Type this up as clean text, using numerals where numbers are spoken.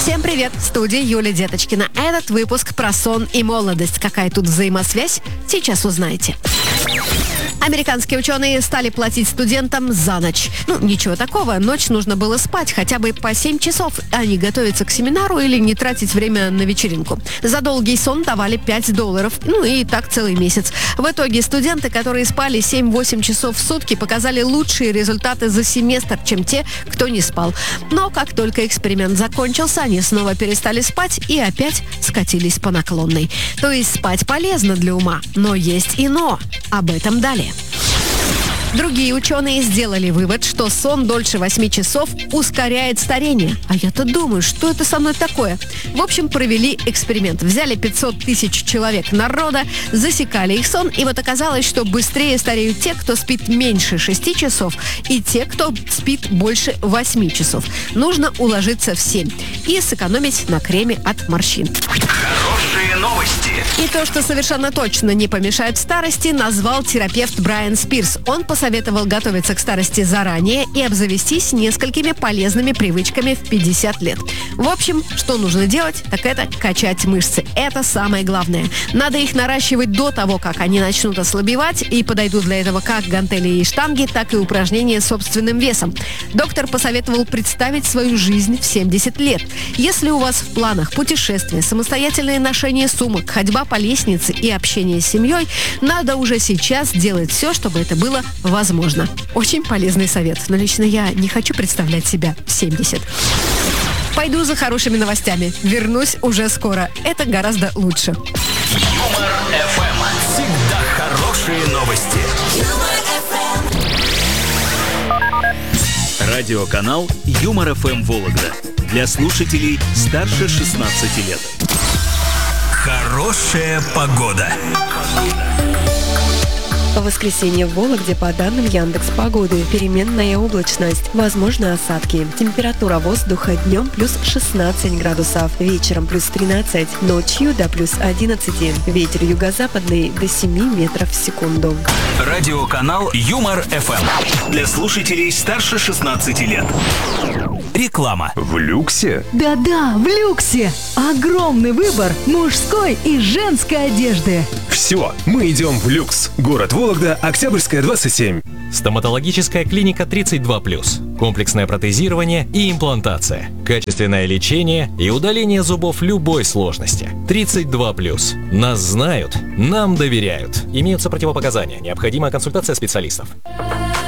Всем привет! В студии Юлия Деточкина. Этот выпуск про сон и молодость. Какая тут взаимосвязь? Сейчас узнаете. Американские ученые стали платить студентам за ночь. Ничего такого. Ночь нужно было спать хотя бы по 7 часов, а не готовиться к семинару или не тратить время на вечеринку. За долгий сон давали $5. И так целый месяц. В итоге студенты, которые спали 7-8 часов в сутки, показали лучшие результаты за семестр, чем те, кто не спал. Но как только эксперимент закончился, они снова перестали спать и опять скатились по наклонной. То есть спать полезно для ума, но есть и но. Об этом далее. Другие ученые сделали вывод, что сон дольше 8 часов ускоряет старение. А я-то думаю, что это со мной такое? В общем, провели эксперимент. Взяли 500 тысяч человек народа, засекали их сон, и вот оказалось, что быстрее стареют те, кто спит меньше 6 часов, и те, кто спит больше 8 часов. Нужно уложиться в 7 и сэкономить на креме от морщин. Хорошие новости. И то, что совершенно точно не помешает старости, назвал терапевт Брайан Спирс. Он посоветовал готовиться к старости заранее и обзавестись несколькими полезными привычками в 50 лет. В общем, что нужно делать, так это качать мышцы. Это самое главное. Надо их наращивать до того, как они начнут ослабевать, и подойдут для этого как гантели и штанги, так и упражнения с собственным весом. Доктор посоветовал представить свою жизнь в 70 лет. Если у вас в планах путешествия, самостоятельное ношение сумок, ходьба по лестнице и общение с семьей, надо уже сейчас делать все, чтобы это было возможно. Очень полезный совет, но лично я не хочу представлять себя в 70. Пойду за хорошими новостями. Вернусь уже скоро. Это гораздо лучше. Юмор ФМ. Всегда хорошие новости. Радиоканал Юмор ФМ Вологда. Для слушателей старше 16 лет. Хорошая погода. В воскресенье в Вологде, по данным Яндекс.Погоды, переменная облачность, возможны осадки. Температура воздуха днем плюс 16 градусов, вечером плюс 13, ночью до плюс 11. Ветер юго-западный до 7 метров в секунду. Радиоканал Юмор ФМ. Для слушателей старше 16 лет. Реклама. В люксе? Да-да, в люксе! Огромный выбор мужской и женской одежды. Все, мы идем в люкс. Город Вологда, Октябрьская, 27. Стоматологическая клиника 32+. Комплексное протезирование и имплантация. Качественное лечение и удаление зубов любой сложности. 32+. Нас знают, нам доверяют. Имеются противопоказания. Необходима консультация специалистов.